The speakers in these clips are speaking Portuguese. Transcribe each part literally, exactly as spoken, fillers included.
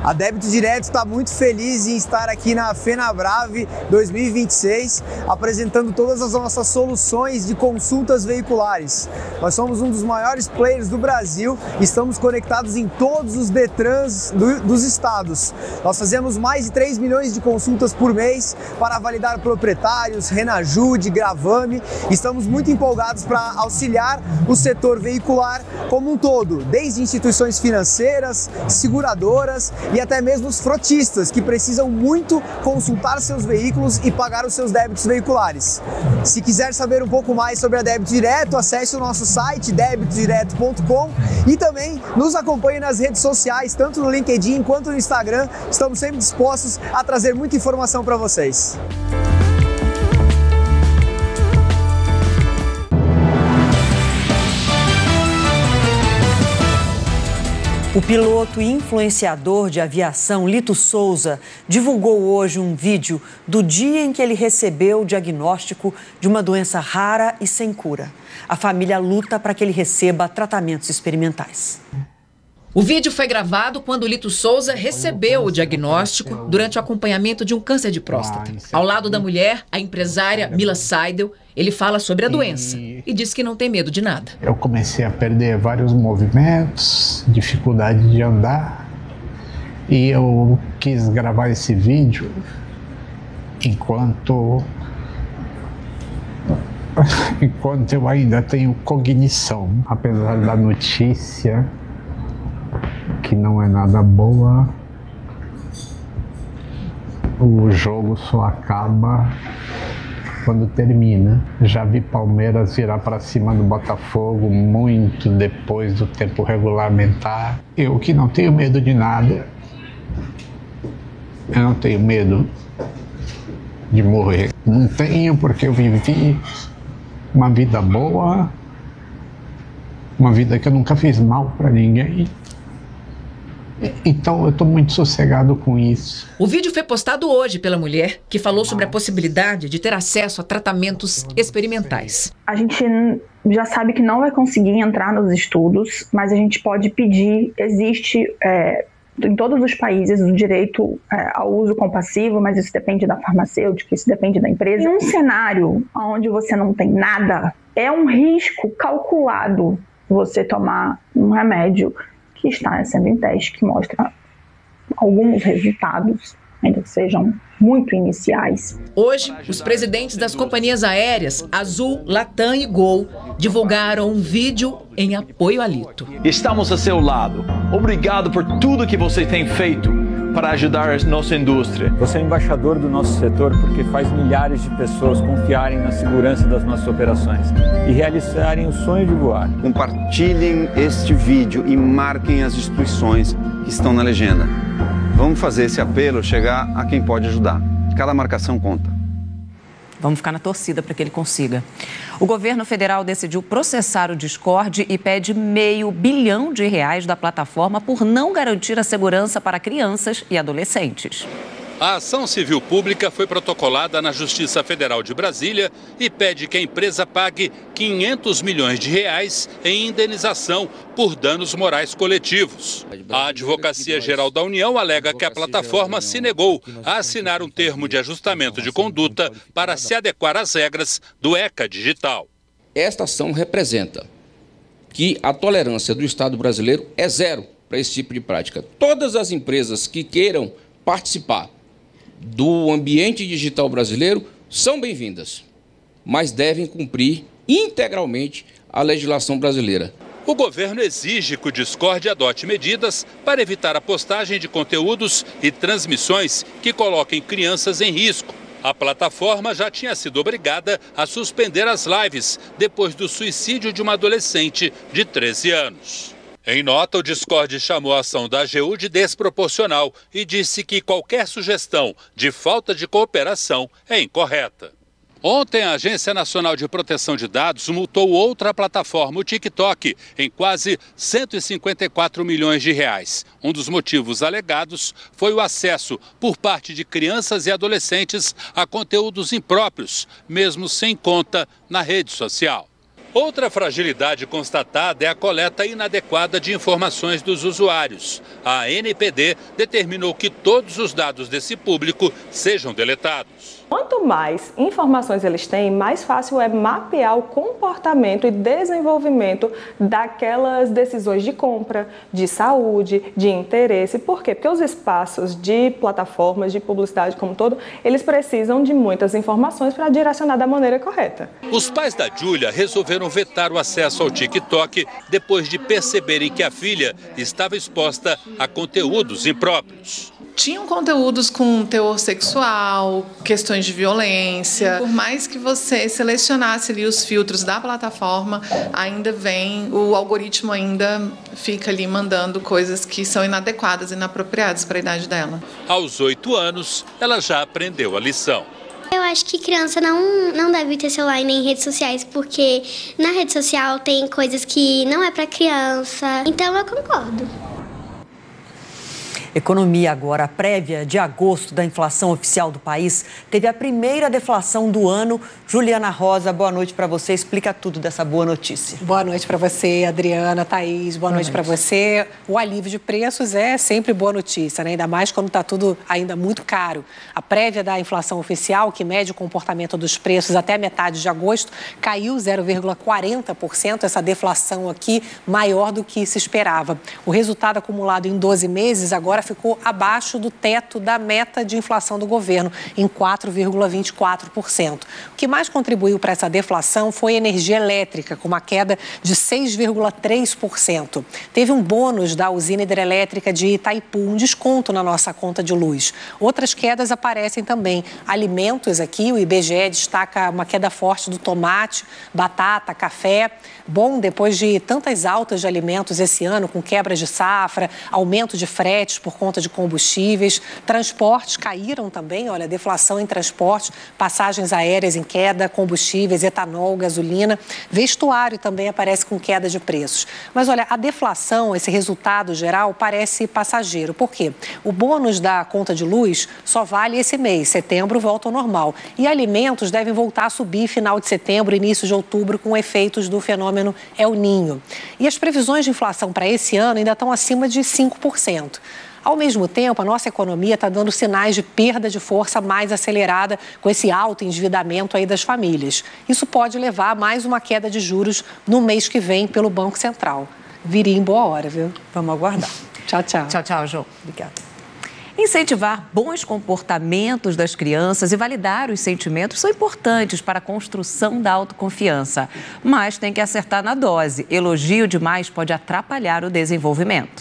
A Débito Direto está muito feliz em estar aqui na FenaBrave dois mil e vinte e seis, apresentando todas as nossas soluções de consultas veiculares. Nós somos um dos maiores players do Brasil e estamos conectados em todos os Detrans do, dos estados. Nós fazemos mais de três milhões de consultas por mês para validar proprietários, Renajude, Gravame. Estamos muito empolgados para auxiliar o setor veicular como um todo, desde instituições financeiras, seguradoras e até mesmo os frotistas, que precisam muito consultar seus veículos e pagar os seus débitos veiculares. Se quiser saber um pouco mais sobre a Débito Direto, acesse o nosso site débito direto ponto com e também nos acompanhe nas redes sociais, tanto no LinkedIn quanto no Instagram. Estamos sempre dispostos a trazer muita informação para vocês. O piloto e influenciador de aviação Lito Souza divulgou hoje um vídeo do dia em que ele recebeu o diagnóstico de uma doença rara e sem cura. A família luta para que ele receba tratamentos experimentais. O vídeo foi gravado quando Lito Souza recebeu o diagnóstico durante o acompanhamento de um câncer de próstata. Ao lado da mulher, a empresária Mila Seidel, ele fala sobre a doença e diz que não tem medo de nada. Eu comecei a perder vários movimentos, dificuldade de andar, e eu quis gravar esse vídeo enquanto, enquanto eu ainda tenho cognição, apesar da notícia que não é nada boa. O jogo só acaba quando termina. Já vi Palmeiras virar para cima do Botafogo muito depois do tempo regulamentar. Eu que não tenho medo de nada, eu não tenho medo de morrer. Não tenho, porque eu vivi uma vida boa, uma vida que eu nunca fiz mal para ninguém. Então eu estou muito sossegado com isso. O vídeo foi postado hoje pela mulher, que falou sobre a possibilidade de ter acesso a tratamentos experimentais. A gente já sabe que não vai conseguir entrar nos estudos, mas a gente pode pedir. Existe é, em todos os países o direito é, ao uso compassivo, mas isso depende da farmacêutica, isso depende da empresa. Em um cenário onde você não tem nada, é um risco calculado você tomar um remédio que está sendo em teste, que mostra alguns resultados, ainda que sejam muito iniciais. Hoje, os presidentes das companhias aéreas Azul, Latam e Gol divulgaram um vídeo em apoio a Lito. Estamos a seu lado. Obrigado por tudo que você tem feito para ajudar a nossa indústria. Você é embaixador do nosso setor porque faz milhares de pessoas confiarem na segurança das nossas operações e realizarem o sonho de voar. Compartilhem este vídeo e marquem as instituições que estão na legenda. Vamos fazer esse apelo chegar a quem pode ajudar. Cada marcação conta. Vamos ficar na torcida para que ele consiga. O governo federal decidiu processar o Discord e pede meio bilhão de reais da plataforma por não garantir a segurança para crianças e adolescentes. A ação civil pública foi protocolada na Justiça Federal de Brasília e pede que a empresa pague quinhentos milhões de reais em indenização por danos morais coletivos. A Advocacia Geral da União alega que a plataforma se negou a assinar um termo de ajustamento de conduta para se adequar às regras do ECA Digital. Esta ação representa que a tolerância do Estado brasileiro é zero para esse tipo de prática. Todas as empresas que queiram participar do ambiente digital brasileiro são bem-vindas, mas devem cumprir integralmente a legislação brasileira. O governo exige que o Discord adote medidas para evitar a postagem de conteúdos e transmissões que coloquem crianças em risco. A plataforma já tinha sido obrigada a suspender as lives depois do suicídio de uma adolescente de treze anos. Em nota, o Discord chamou a ação da A G U de desproporcional e disse que qualquer sugestão de falta de cooperação é incorreta. Ontem, a Agência Nacional de Proteção de Dados multou outra plataforma, o TikTok, em quase cento e cinquenta e quatro milhões de reais. Um dos motivos alegados foi o acesso por parte de crianças e adolescentes a conteúdos impróprios, mesmo sem conta na rede social. Outra fragilidade constatada é a coleta inadequada de informações dos usuários. A A N P D determinou que todos os dados desse público sejam deletados. Quanto mais informações eles têm, mais fácil é mapear o comportamento e desenvolvimento daquelas decisões de compra, de saúde, de interesse. Por quê? Porque os espaços de plataformas de publicidade como um todo, eles precisam de muitas informações para direcionar da maneira correta. Os pais da Júlia resolveram vetar o acesso ao TikTok depois de perceberem que a filha estava exposta a conteúdos impróprios. Tinham conteúdos com teor sexual, questões de violência. Por mais que você selecionasse ali os filtros da plataforma, ainda vem, o algoritmo ainda fica ali mandando coisas que são inadequadas, inapropriadas para a idade dela. Aos oito anos, ela já aprendeu a lição. Eu acho que criança não, não deve ter celular nem redes sociais, porque na rede social tem coisas que não é para criança. Então eu concordo. Economia agora, a prévia de agosto da inflação oficial do país teve a primeira deflação do ano. Juliana Rosa, boa noite para você. Explica tudo dessa boa notícia. Boa noite para você, Adriana, Thaís. Boa, boa noite, noite. para você. O alívio de preços é sempre boa notícia, né? Ainda mais quando está tudo ainda muito caro. A prévia da inflação oficial, que mede o comportamento dos preços até metade de agosto, caiu zero vírgula quarenta por cento. Essa deflação aqui maior do que se esperava. O resultado acumulado em doze meses agora ficou abaixo do teto da meta de inflação do governo, em quatro vírgula vinte e quatro por cento. O que mais contribuiu para essa deflação foi a energia elétrica, com uma queda de seis vírgula três por cento. Teve um bônus da usina hidrelétrica de Itaipu, um desconto na nossa conta de luz. Outras quedas aparecem também. Alimentos aqui, o I B G E destaca uma queda forte do tomate, batata, café. Bom, depois de tantas altas de alimentos esse ano, com quebras de safra, aumento de fretes por conta de combustíveis, transportes caíram também, olha, deflação em transportes, passagens aéreas em queda, combustíveis, etanol, gasolina, vestuário também aparece com queda de preços. Mas olha, a deflação, esse resultado geral, parece passageiro. Por quê? O bônus da conta de luz só vale esse mês, setembro volta ao normal. E alimentos devem voltar a subir final de setembro, início de outubro, com efeitos do fenômeno El Niño. E as previsões de inflação para esse ano ainda estão acima de cinco por cento. Ao mesmo tempo, a nossa economia está dando sinais de perda de força mais acelerada com esse alto endividamento aí das famílias. Isso pode levar a mais uma queda de juros no mês que vem pelo Banco Central. Viria em boa hora, viu? Vamos aguardar. Tchau, tchau. Tchau, tchau, João. Obrigada. Incentivar bons comportamentos das crianças e validar os sentimentos são importantes para a construção da autoconfiança. Mas tem que acertar na dose. Elogio demais pode atrapalhar o desenvolvimento.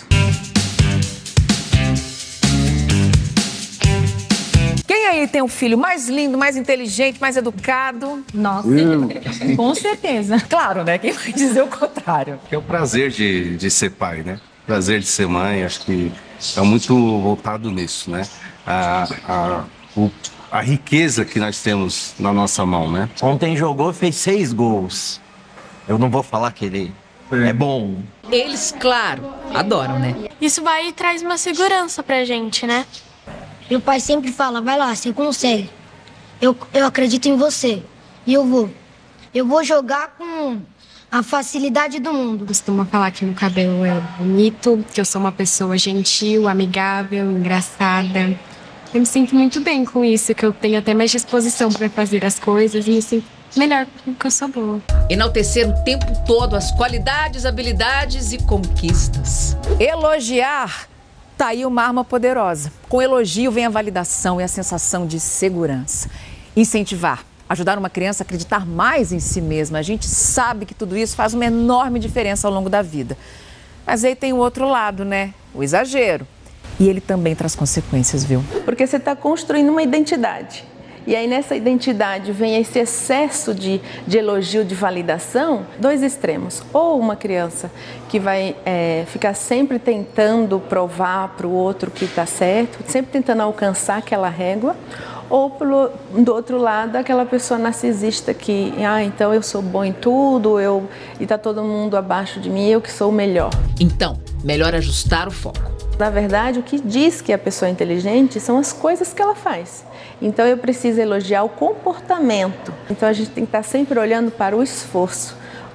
Quem aí tem um filho mais lindo, mais inteligente, mais educado? Nossa, Eu. Com certeza. Claro, né? Quem vai dizer o contrário? É o prazer de, de ser pai, né? Prazer de ser mãe, acho que é muito voltado nisso, né? A, a, o, a riqueza que nós temos na nossa mão, né? Ontem jogou, fez seis gols. Eu não vou falar que ele é bom. Eles, claro, adoram, né? Isso vai e traz uma segurança pra gente, né? Meu pai sempre fala, vai lá, você consegue. Eu, eu acredito em você. E eu vou. Eu vou jogar com a facilidade do mundo. Costuma falar que meu cabelo é bonito, que eu sou uma pessoa gentil, amigável, engraçada. Eu me sinto muito bem com isso, que eu tenho até mais disposição para fazer as coisas e me sinto melhor porque eu sou boa. Enaltecer o tempo todo as qualidades, habilidades e conquistas. Elogiar. Tá aí uma arma poderosa. Com elogio vem a validação e a sensação de segurança. Incentivar. Ajudar uma criança a acreditar mais em si mesma. A gente sabe que tudo isso faz uma enorme diferença ao longo da vida. Mas aí tem o outro lado, né? O exagero. E ele também traz consequências, viu? Porque você está construindo uma identidade. E aí nessa identidade vem esse excesso de, de elogio, de validação, dois extremos. Ou uma criança que vai é, ficar sempre tentando provar para o outro que está certo, sempre tentando alcançar aquela régua. Ou pelo, do outro lado, aquela pessoa narcisista que, ah, então eu sou bom em tudo, eu, e está todo mundo abaixo de mim, eu que sou o melhor. Então, melhor ajustar o foco. Na verdade, o que diz que a pessoa é inteligente são as coisas que ela faz. Então, eu preciso elogiar o comportamento. Então, a gente tem que estar sempre olhando para o esforço.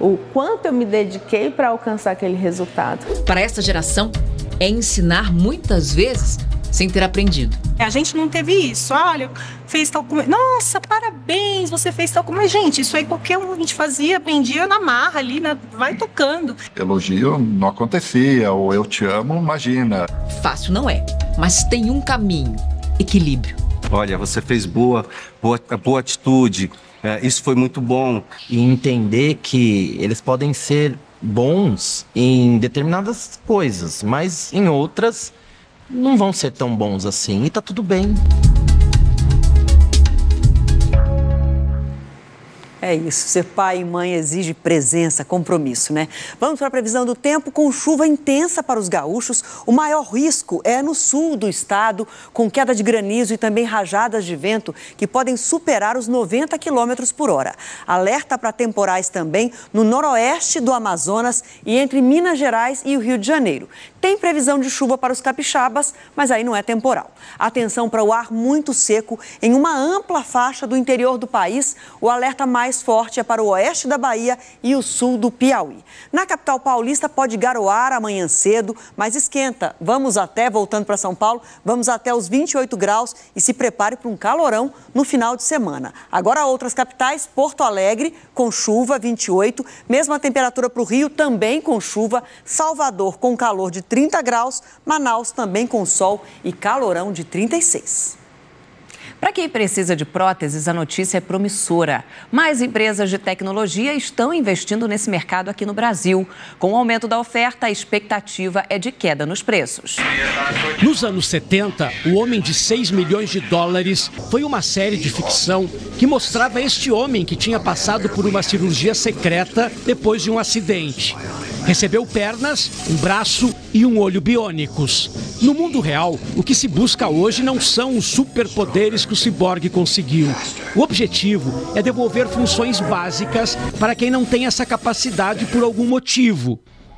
o quanto eu me dediquei para alcançar aquele resultado. Para essa geração, é ensinar muitas vezes sem ter aprendido. A gente não teve isso. Olha, fez tal coisa. Nossa, parabéns, você fez tal coisa. Mas, gente, isso aí qualquer um a gente fazia, aprendia na marra ali, né? Vai tocando. Elogio não acontecia, ou eu te amo, imagina. Fácil não é, mas tem um caminho: equilíbrio. Olha, você fez boa, boa, boa atitude, é, isso foi muito bom. E entender que eles podem ser bons em determinadas coisas, mas em outras não vão ser tão bons assim, e tá tudo bem. É isso, ser pai e mãe exige presença, compromisso, né? Vamos para a previsão do tempo. Com chuva intensa para os gaúchos, o maior risco é no sul do estado, com queda de granizo e também rajadas de vento que podem superar os noventa quilômetros por hora. Alerta para temporais também no noroeste do Amazonas e entre Minas Gerais e o Rio de Janeiro. Tem previsão de chuva para os capixabas, mas aí não é temporal. Atenção para o ar muito seco em uma ampla faixa do interior do país. O alerta mais forte é para o oeste da Bahia e o sul do Piauí. Na capital paulista pode garoar amanhã cedo, mas esquenta. Vamos até, voltando para São Paulo, vamos até os vinte e oito graus e se prepare para um calorão no final de semana. Agora outras capitais, Porto Alegre com chuva, vinte e oito, mesma temperatura para o Rio, também com chuva, Salvador com calor de trinta graus, Manaus também com sol e calorão de trinta e seis. Para quem precisa de próteses, a notícia é promissora. Mais empresas de tecnologia estão investindo nesse mercado aqui no Brasil. Com o aumento da oferta, a expectativa é de queda nos preços. Nos anos setenta, O Homem de seis milhões de dólares foi uma série de ficção que mostrava este homem que tinha passado por uma cirurgia secreta depois de um acidente. Recebeu pernas, um braço e um olho biônicos. No mundo real, o que se busca hoje não são os superpoderes que o ciborgue conseguiu. O objetivo é devolver funções básicas para quem não tem essa capacidade por algum motivo.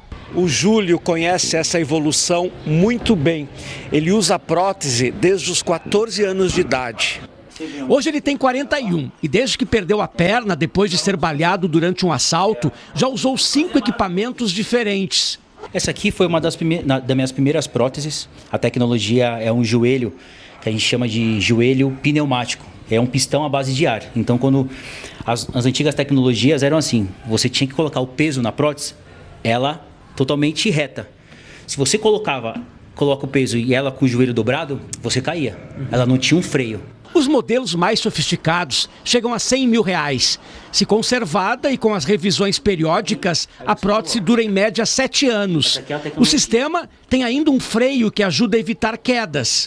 O Júlio conhece essa evolução muito bem. Ele usa prótese desde os quatorze anos de idade. Hoje ele tem quarenta e um e desde que perdeu a perna depois de ser baleado durante um assalto, já usou cinco equipamentos diferentes. Essa aqui foi uma das, prime- das minhas primeiras próteses. A tecnologia é um joelho que a gente chama de joelho pneumático. É um pistão à base de ar. Então, quando as, as antigas tecnologias eram assim, você tinha que colocar o peso na prótese, ela totalmente reta. Se você colocava, coloca o peso e ela com o joelho dobrado, você caía. Ela não tinha um freio. Os modelos mais sofisticados chegam a cem mil reais. Se conservada e com as revisões periódicas, a prótese dura em média sete anos. O sistema tem ainda um freio que ajuda a evitar quedas.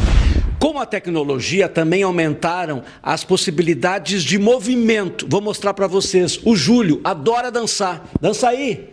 Com a tecnologia também aumentaram as possibilidades de movimento. Vou mostrar para vocês. O Júlio adora dançar. Dança aí!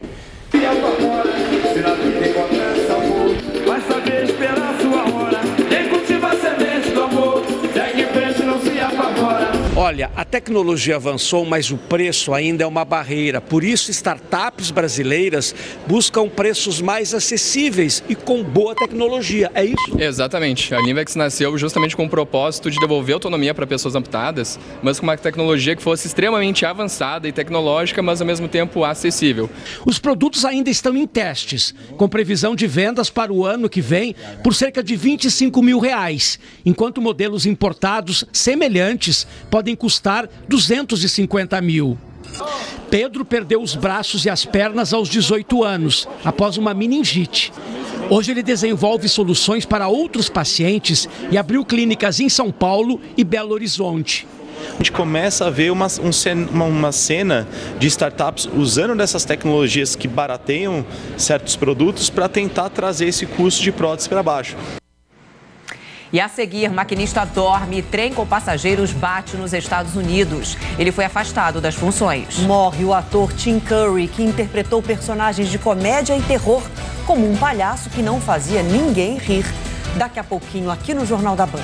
Vai saber esperar sua hora. Quem cultiva a semente do amor, segue em frente, não se apavora. Olha, a tecnologia avançou, mas o preço ainda é uma barreira. Por isso, startups brasileiras buscam preços mais acessíveis e com boa tecnologia. É isso? Exatamente. A Linvex nasceu justamente com o propósito de devolver autonomia para pessoas amputadas, mas com uma tecnologia que fosse extremamente avançada e tecnológica, mas ao mesmo tempo acessível. Os produtos ainda estão em testes, com previsão de vendas para o ano que vem por cerca de vinte e cinco mil reais, enquanto modelos importados semelhantes podem custar duzentos e cinquenta mil. Pedro perdeu os braços e as pernas aos dezoito anos, após uma meningite. Hoje ele desenvolve soluções para outros pacientes e abriu clínicas em São Paulo e Belo Horizonte. A gente começa a ver uma, um, uma cena de startups usando dessas tecnologias que barateiam certos produtos para tentar trazer esse custo de prótese para baixo. E a seguir, maquinista dorme e trem com passageiros bate nos Estados Unidos. Ele foi afastado das funções. Morre o ator Tim Curry, que interpretou personagens de comédia e terror como um palhaço que não fazia ninguém rir. Daqui a pouquinho, aqui no Jornal da Band.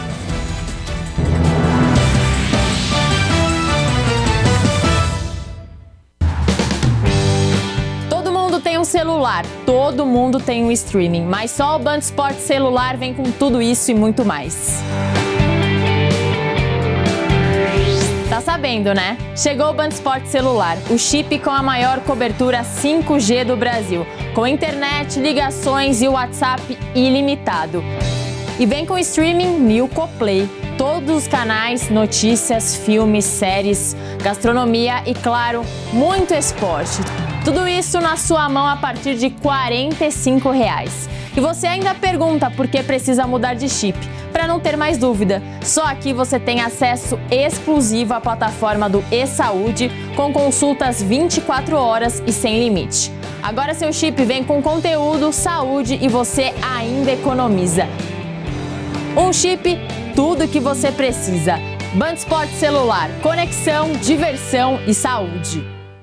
Tem um celular, todo mundo tem um streaming, mas só o Band Esportes Celular vem com tudo isso e muito mais. Tá sabendo, né? Chegou o Band Sport celular, o chip com a maior cobertura cinco G do Brasil, com internet, ligações e WhatsApp ilimitado. E vem com streaming Nilco Play. Todos os canais, notícias, filmes, séries, gastronomia e, claro, muito esporte. Tudo isso na sua mão a partir de quarenta e cinco reais. E você ainda pergunta por que precisa mudar de chip. Para não ter mais dúvida, só aqui você tem acesso exclusivo à plataforma do eSaúde, com consultas vinte e quatro horas e sem limite. Agora seu chip vem com conteúdo, saúde e você ainda economiza. Um chip, tudo o que você precisa. Band Sport celular, conexão, diversão e saúde.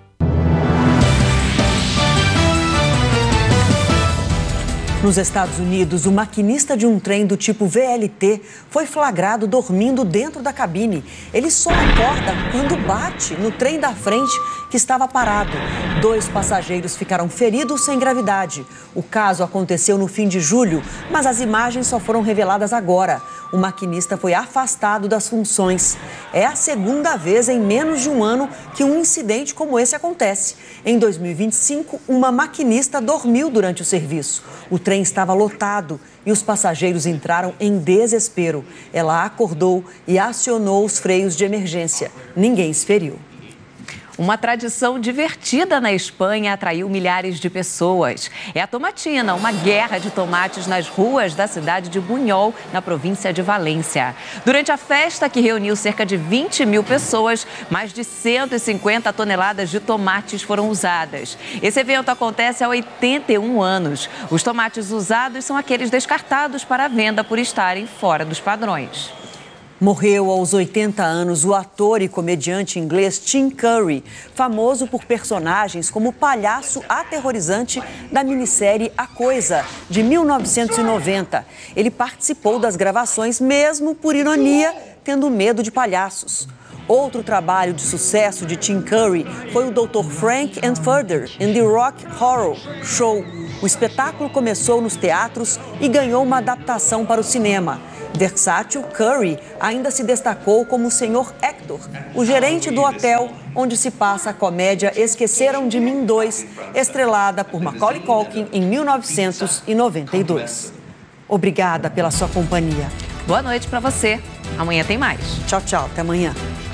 Nos Estados Unidos, o maquinista de um trem do tipo V L T foi flagrado dormindo dentro da cabine. Ele só acorda quando bate no trem da frente que estava parado. Dois passageiros ficaram feridos sem gravidade. O caso aconteceu no fim de julho, mas as imagens só foram reveladas agora. O maquinista foi afastado das funções. É a segunda vez em menos de um ano que um incidente como esse acontece. Em dois mil e vinte e cinco, uma maquinista dormiu durante o serviço. O trem estava lotado e os passageiros entraram em desespero. Ela acordou e acionou os freios de emergência. Ninguém se feriu. Uma tradição divertida na Espanha atraiu milhares de pessoas. É a tomatina, uma guerra de tomates nas ruas da cidade de Buñol, na província de Valência. Durante a festa, que reuniu cerca de vinte mil pessoas, mais de cento e cinquenta toneladas de tomates foram usadas. Esse evento acontece há oitenta e um anos. Os tomates usados são aqueles descartados para a venda por estarem fora dos padrões. Morreu aos oitenta anos o ator e comediante inglês Tim Curry, famoso por personagens como o palhaço aterrorizante da minissérie A Coisa, de mil novecentos e noventa. Ele participou das gravações mesmo, por ironia, tendo medo de palhaços. Outro trabalho de sucesso de Tim Curry foi o doutor Frank and Further in the Rock Horror Show. O espetáculo começou nos teatros e ganhou uma adaptação para o cinema. Versátil, Curry ainda se destacou como o senhor Hector, o gerente do hotel onde se passa a comédia Esqueceram de Mim dois, estrelada por Macaulay Culkin em mil novecentos e noventa e dois. Obrigada pela sua companhia. Boa noite para você. Amanhã tem mais. Tchau, tchau. Até amanhã.